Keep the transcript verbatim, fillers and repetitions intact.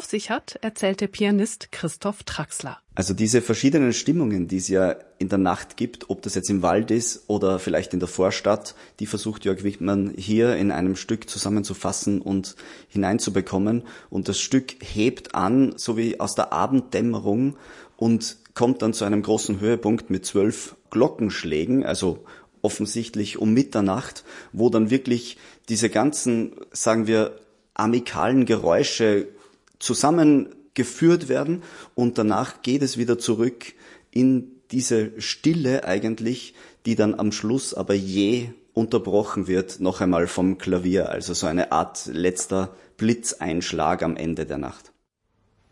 sich hat, erzählt der Pianist Christoph Traxler. Also diese verschiedenen Stimmungen, die es ja in der Nacht gibt, ob das jetzt im Wald ist oder vielleicht in der Vorstadt, die versucht Jörg Wichmann hier in einem Stück zusammenzufassen und hineinzubekommen. Und das Stück hebt an, so wie aus der Abenddämmerung, und kommt dann zu einem großen Höhepunkt mit zwölf Glockenschlägen, also offensichtlich um Mitternacht, wo dann wirklich diese ganzen, sagen wir, amikalen Geräusche zusammengeführt werden, und danach geht es wieder zurück in diese Stille eigentlich, die dann am Schluss aber je unterbrochen wird, noch einmal vom Klavier, also so eine Art letzter Blitzeinschlag am Ende der Nacht.